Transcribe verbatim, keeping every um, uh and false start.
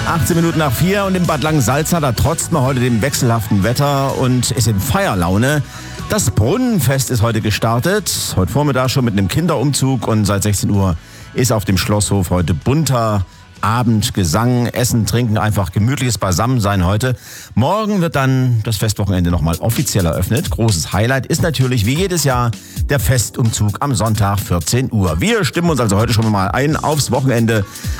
achtzehn Minuten nach vier und in Bad Langensalza, da trotzt man heute dem wechselhaften Wetter und ist in Feierlaune. Das Brunnenfest ist heute gestartet, heute Vormittag schon mit einem Kinderumzug und seit sechzehn Uhr ist auf dem Schlosshof heute bunter Abend, Gesang, Essen, Trinken, einfach gemütliches Beisammensein heute. Morgen wird dann das Festwochenende nochmal offiziell eröffnet. Großes Highlight ist natürlich wie jedes Jahr der Festumzug am Sonntag vierzehn Uhr. Wir stimmen uns also heute schon mal ein aufs Wochenende